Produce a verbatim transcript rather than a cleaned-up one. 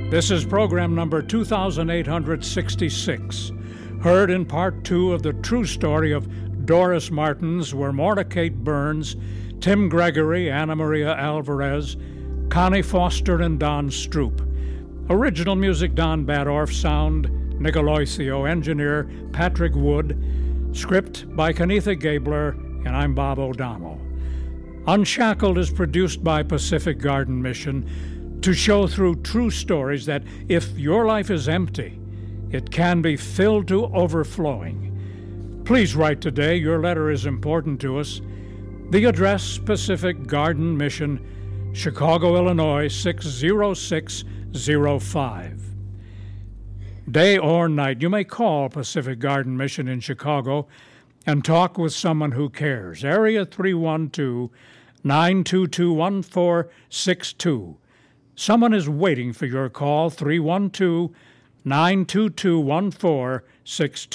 This is program number two thousand eight hundred sixty-six, heard in part two of the true story of Doris Martins, where Morna Kate Burns, Tim Gregory, Anna Maria Alvarez, Connie Foster, and Don Stroop. Original music Don Badorf, sound Nicoloisio, engineer Patrick Wood, script by Kenitha Gabler, and I'm Bob O'Donnell. Unshackled is produced by Pacific Garden Mission to show through true stories that if your life is empty, it can be filled to overflowing. Please write today. Your letter is important to us. The address, Pacific Garden Mission, Chicago, Illinois, six zero six zero five. Day or night, you may call Pacific Garden Mission in Chicago and talk with someone who cares. Area three one two, nine two two, one four six two. Someone is waiting for your call, three one two, nine two two, one four six two.